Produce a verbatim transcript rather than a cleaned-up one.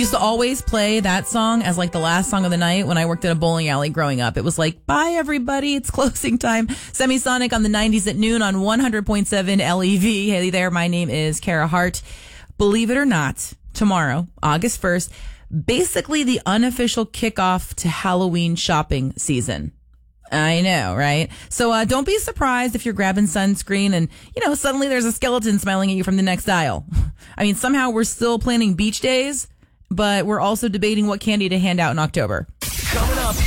used to always play that song as like the last song of the night when I worked at a bowling alley growing up. It was like, bye everybody, it's closing time. Semisonic on the nineties at noon on one hundred point seven L E V. Hey there, my name is Kara Hart. Believe it or not, tomorrow, August first, basically the unofficial kickoff to Halloween shopping season. I know, right? So uh, don't be surprised if you're grabbing sunscreen and, you know, suddenly there's a skeleton smiling at you from the next aisle. I mean, somehow we're still planning beach days, but we're also debating what candy to hand out in October.